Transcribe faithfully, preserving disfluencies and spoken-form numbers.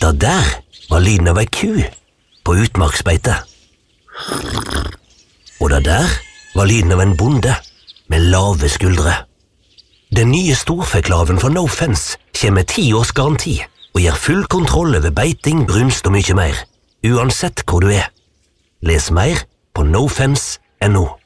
Det der var lyden av ei ku på utmarksbeite. Og det der var lyden av en bonde med lave skuldre. Den nye storfeklaven fra No Fence kommer med ti års garanti og gir full kontroll over beiting, brunst og mye mer, uansett hvor du er. Les mer på no fence punktum no.